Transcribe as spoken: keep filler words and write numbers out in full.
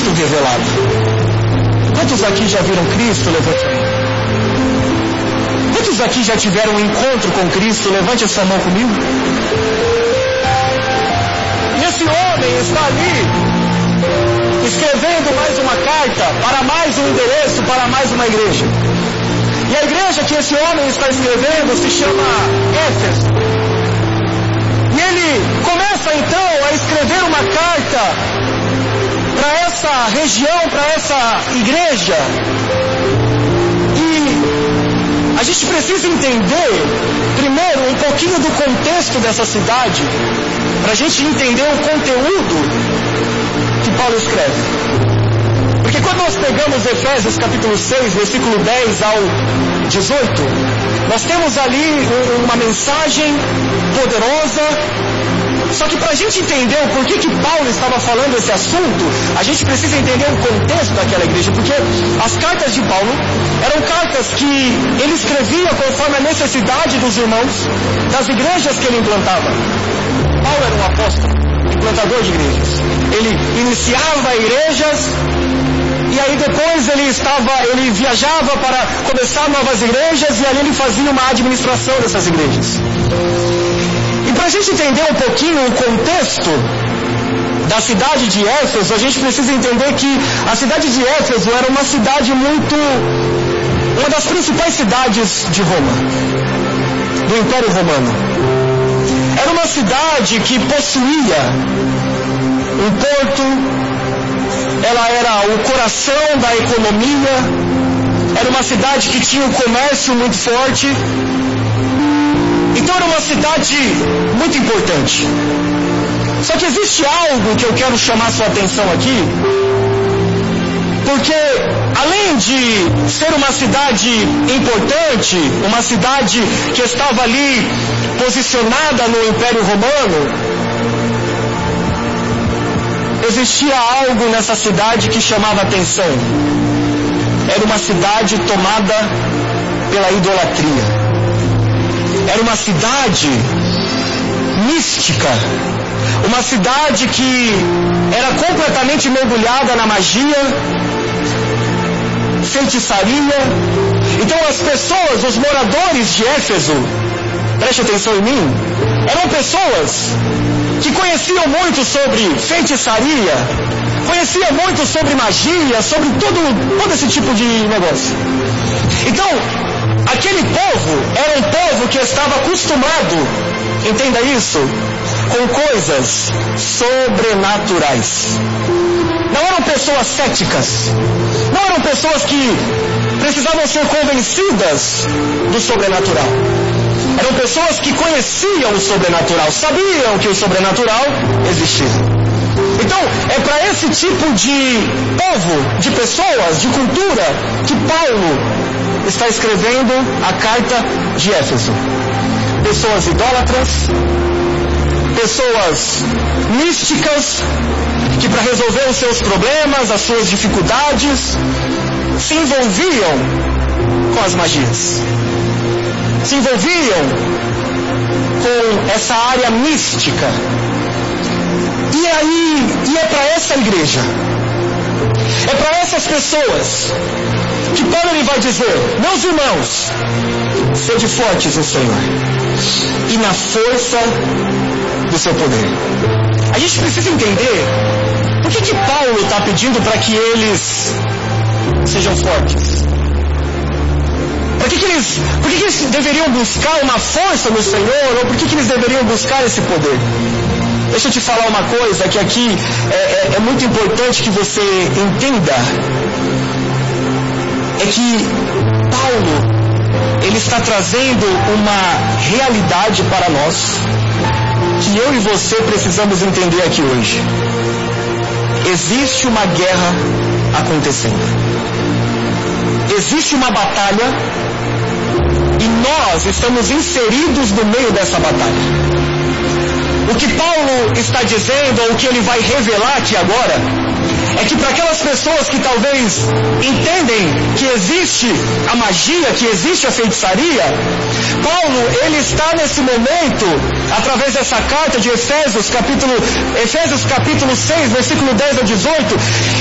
Cristo revelado. Quantos aqui já viram Cristo? Levante a mão. Quantos aqui já tiveram um encontro com Cristo? Levante a sua mão comigo. E esse homem está ali, escrevendo mais uma carta para mais um endereço, para mais uma igreja. E a igreja que esse homem está escrevendo se chama Éfeso. E ele começa então a escrever uma carta para essa região, para essa igreja. E a gente precisa entender, primeiro, um pouquinho do contexto dessa cidade, para a gente entender o conteúdo que Paulo escreve. Porque quando nós pegamos Efésios capítulo seis, versículo dez ao dezoito, nós temos ali uma mensagem poderosa. Só que para a gente entender o porquê que Paulo estava falando esse assunto, a gente precisa entender o contexto daquela igreja, porque as cartas de Paulo eram cartas que ele escrevia conforme a necessidade dos irmãos, das igrejas que ele implantava. Paulo era um apóstolo, implantador de igrejas. Ele iniciava igrejas, e aí depois ele estava, ele viajava para começar novas igrejas, e ali ele fazia uma administração dessas igrejas. E para a gente entender um pouquinho o contexto da cidade de Éfeso, a gente precisa entender que a cidade de Éfeso era uma cidade muito, uma das principais cidades de Roma, do Império Romano. Era uma cidade que possuía um porto, ela era o coração da economia, era uma cidade que tinha um comércio muito forte. Então era uma cidade muito importante. Só que existe algo que eu quero chamar sua atenção aqui, porque além de ser uma cidade importante, uma cidade que estava ali posicionada no Império Romano, existia algo nessa cidade que chamava atenção. Era uma cidade tomada pela idolatria. Era uma cidade mística, uma cidade que era completamente mergulhada na magia, feitiçaria. Então as pessoas, os moradores de Éfeso, preste atenção em mim, eram pessoas que conheciam muito sobre feitiçaria, conheciam muito sobre magia, sobre todo, todo esse tipo de negócio. Então, aquele povo era um povo que estava acostumado, entenda isso, com coisas sobrenaturais. Não eram pessoas céticas, não eram pessoas que precisavam ser convencidas do sobrenatural. Eram pessoas que conheciam o sobrenatural, sabiam que o sobrenatural existia. Então, é para esse tipo de povo, de pessoas, de cultura, que Paulo está escrevendo a carta de Éfeso. Pessoas idólatras, pessoas místicas, que para resolver os seus problemas, as suas dificuldades, se envolviam com as magias, se envolviam com essa área mística. E aí, e é para essa igreja, é para essas pessoas que Paulo ele vai dizer: meus irmãos, sede fortes no Senhor e na força do seu poder. A gente precisa entender por que que Paulo está pedindo para que eles sejam fortes. Por que que eles, por que que eles deveriam buscar uma força no Senhor, ou por que que eles deveriam buscar esse poder? Deixa eu te falar uma coisa que aqui é, é, é muito importante que você entenda. É que Paulo, ele está trazendo uma realidade para nós, que eu e você precisamos entender aqui hoje. Existe uma guerra acontecendo. Existe uma batalha, e nós estamos inseridos no meio dessa batalha. O que Paulo está dizendo, ou o que ele vai revelar aqui agora, é que para aquelas pessoas que talvez entendem que existe a magia, que existe a feitiçaria, Paulo, ele está nesse momento, através dessa carta de Efésios, capítulo, Efésios capítulo seis, versículo dez a dezoito,